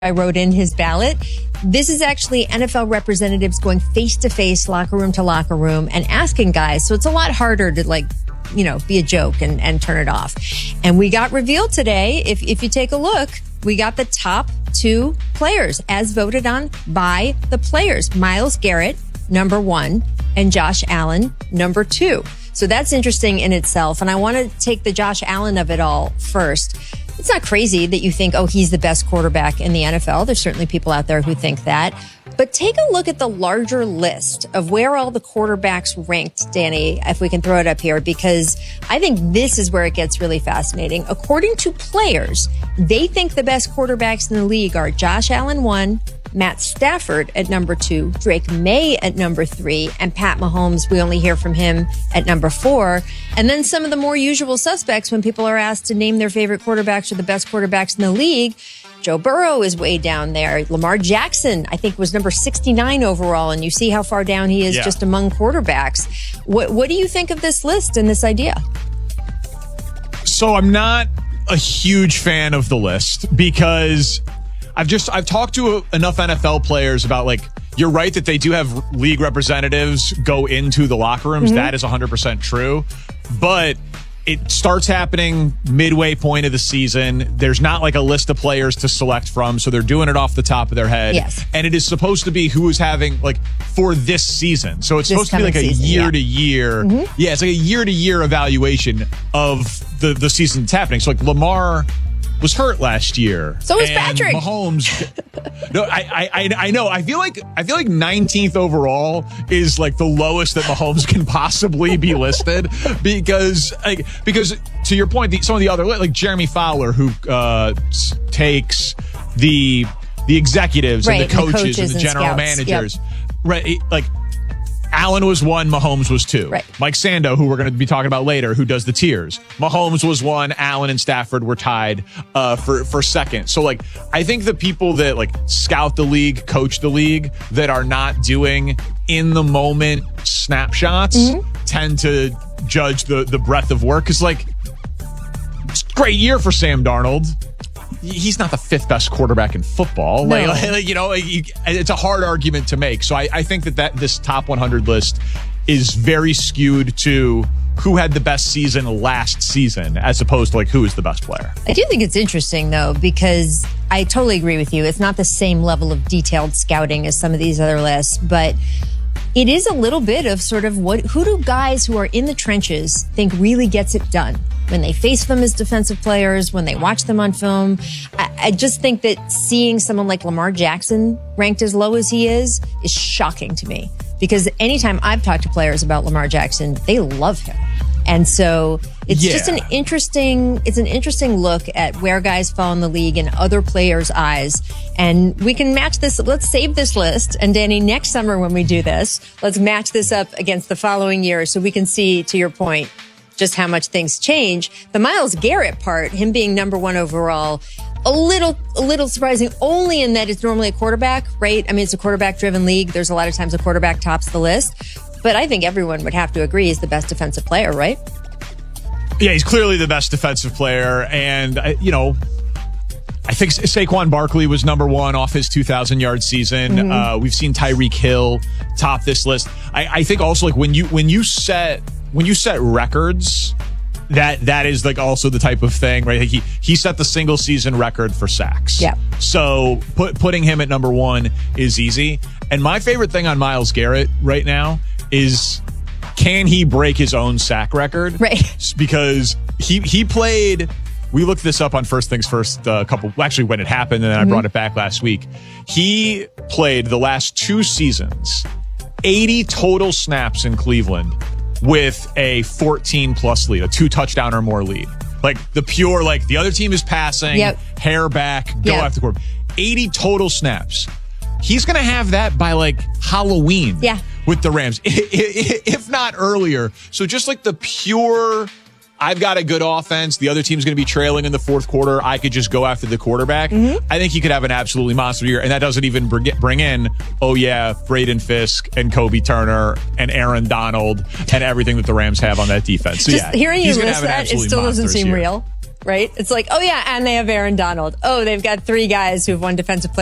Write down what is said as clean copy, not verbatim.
I wrote in his ballot. This is actually NFL representatives going face to face, locker room to locker room, and asking guys. So it's a lot harder to be a joke and turn it off. And we got revealed today. If you take a look, we got the top two players as voted on by the players. Myles Garrett, number 1, and Josh Allen, number 2. So that's interesting in itself. And I want to take the Josh Allen of it all first. It's not crazy that you think, he's the best quarterback in the NFL. There's certainly people out there who think that. But take a look at the larger list of where all the quarterbacks ranked, Danny, if we can throw it up here, because I think this is where it gets really fascinating. According to players, they think the best quarterbacks in the league are Josh Allen 1, Matt Stafford at number 2, Drake May at number 3, and Pat Mahomes, we only hear from him at number 4. And then some of the more usual suspects when people are asked to name their favorite quarterbacks or the best quarterbacks in the league. Joe Burrow is way down there. Lamar Jackson, I think, was number 69 overall, and you see how far down he is just among quarterbacks. What do you think of this list and this idea? So I'm not a huge fan of the list because I've talked to enough NFL players about, you're right that they do have league representatives go into the locker rooms. Mm-hmm. That is 100% true. But it starts happening midway point of the season. There's not a list of players to select from, so they're doing it off the top of their head. Yes. And it is supposed to be who is having, for this season. So it's supposed to be a year-to-year. Mm-hmm. Yeah, it's a year-to-year evaluation of the season that's happening. So, Lamar was hurt last year. So was Patrick Mahomes. No, I know. I feel like 19th overall is the lowest that Mahomes can possibly be listed because to your point, some of the other Jeremy Fowler, who takes the executives and the coaches and the general scouts. Managers, right? Allen was 1, Mahomes was 2. Right. Mike Sando, who we're going to be talking about later, who does the tiers. Mahomes was 1, Allen and Stafford were tied for second. So, I think the people that, scout the league, coach the league, that are not doing in-the-moment snapshots tend to judge the breadth of work. Because, it's a great year for Sam Darnold. He's not the 5th best quarterback in football. No. It's a hard argument to make. So I think that this top 100 list is very skewed to who had the best season last season as opposed to who is the best player. I do think it's interesting, though, because I totally agree with you. It's not the same level of detailed scouting as some of these other lists, but it is a little bit of sort of who do guys who are in the trenches think really gets it done when they face them as defensive players, when they watch them on film. I just think that seeing someone like Lamar Jackson ranked as low as he is shocking to me, because anytime I've talked to players about Lamar Jackson, they love him. And so it's just an interesting look at where guys fall in the league in other players' eyes. And we can match this. Let's save this list. And Danny, next summer when we do this, let's match this up against the following year so we can see, to your point, just how much things change. The Myles Garrett part, him being number 1 overall, a little surprising, only in that it's normally a quarterback, right? I mean, it's a quarterback-driven league. There's a lot of times a quarterback tops the list. But I think everyone would have to agree he's the best defensive player, right? Yeah, he's clearly the best defensive player. And, I think Saquon Barkley was number 1 off his 2,000-yard season. Mm-hmm. We've seen Tyreek Hill top this list. I think also, when you set records, that is also the type of thing, right? He set the single season record for sacks. Yeah. So putting him at number 1 is easy. And my favorite thing on Myles Garrett right now is, can he break his own sack record? Right. Because he played, we looked this up on First Things First when it happened, and then I brought it back last week. He played the last 2 seasons, 80 total snaps in Cleveland with a 14-plus lead, a 2-touchdown or more lead. The pure, the other team is passing, hair back, go after the quarterback. 80 total snaps. He's going to have that by Halloween with the Rams, if not earlier. So just the pure, I've got a good offense, the other team's going to be trailing in the fourth quarter, I could just go after the quarterback. Mm-hmm. I think he could have an absolutely monster year. And that doesn't even bring in, Braden Fisk and Kobe Turner and Aaron Donald and everything that the Rams have on that defense. So just hearing you list that, it still doesn't seem real. right? It's like, oh yeah, and they have Aaron Donald. Oh, they've got 3 guys who've won Defensive Player